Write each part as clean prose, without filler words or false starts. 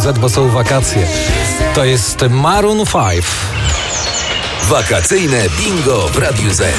Z, bo są wakacje. To jest Maroon 5. Wakacyjne bingo w Radiu Z.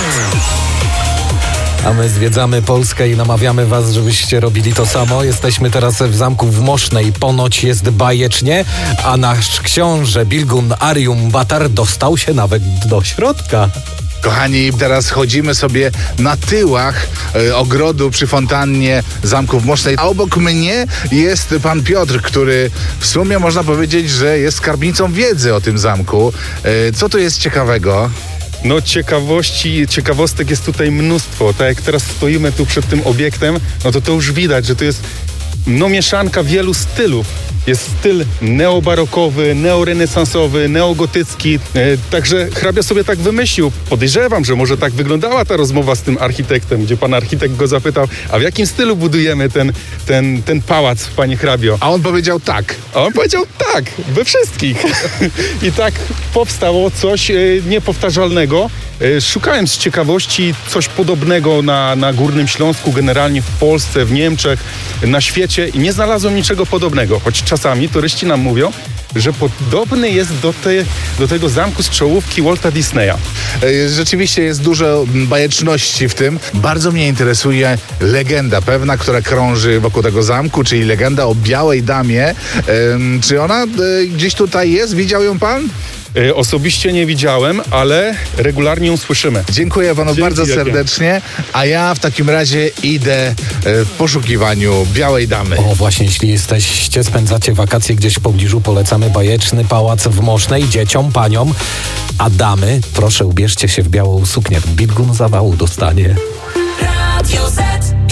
A my zwiedzamy Polskę i namawiamy was, żebyście robili to samo. Jesteśmy teraz w Zamku w Mosznej. Ponoć jest bajecznie, a nasz książę Bilgun Arium-Batar dostał się nawet do środka. Kochani, teraz chodzimy sobie na tyłach ogrodu przy fontannie Zamku w Mosznej. A obok mnie jest pan Piotr, który w sumie można powiedzieć, że jest skarbnicą wiedzy o tym zamku. Co tu jest ciekawego? No ciekawostek jest tutaj mnóstwo. Tak jak teraz stoimy tu przed tym obiektem, no to już widać, że to jest mieszanka wielu stylów. Jest styl neobarokowy, neorenesansowy, neogotycki. Także hrabia sobie tak wymyślił. Podejrzewam, że może tak wyglądała ta rozmowa z tym architektem, gdzie pan architekt go zapytał, a w jakim stylu budujemy ten pałac, panie hrabio? A on powiedział tak. A on powiedział tak, we wszystkich. I tak powstało coś niepowtarzalnego. Szukałem z ciekawości coś podobnego na Górnym Śląsku, generalnie w Polsce, w Niemczech, na świecie i nie znalazłem niczego podobnego. Choć czasami turyści nam mówią, że podobny jest do tego zamku z czołówki Walta Disneya. Rzeczywiście jest dużo bajeczności w tym. Bardzo mnie interesuje legenda pewna, która krąży wokół tego zamku, czyli legenda o Białej Damie. Czy ona gdzieś tutaj jest? Widział ją pan? Osobiście nie widziałem, ale regularnie ją słyszymy. Dziękuję panu bardzo serdecznie, a ja w takim razie idę w poszukiwaniu Białej Damy. O, właśnie, jeśli spędzacie wakacje gdzieś w pobliżu, polecamy bajeczny pałac w Mosznej dzieciom, paniom, a damy, proszę, ubierzcie się w białą suknię. Bilgun zawału dostanie. Radio Z.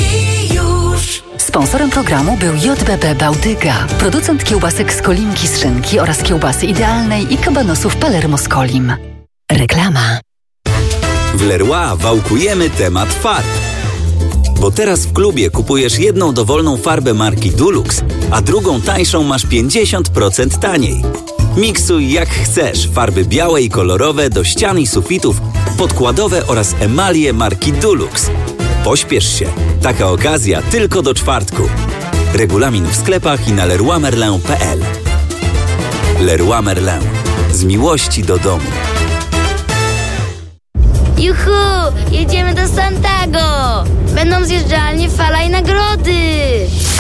Sponsorem programu był JBP Bałtyga, producent kiełbasek z Kolinki z szynki oraz kiełbasy idealnej i kabanosów Palermo z Kolim. Reklama. W Leroy wałkujemy temat farb. Bo teraz w klubie kupujesz jedną dowolną farbę marki Dulux, a drugą tańszą masz 50% taniej. Miksuj jak chcesz farby białe i kolorowe do ścian i sufitów, podkładowe oraz emalie marki Dulux. Pośpiesz się. Taka okazja tylko do czwartku. Regulamin w sklepach i na leroymerlin.pl. Leroy Merlin. Z miłości do domu. Juhu! Jedziemy do Santago! Będą zjeżdżalnie, fala i nagrody!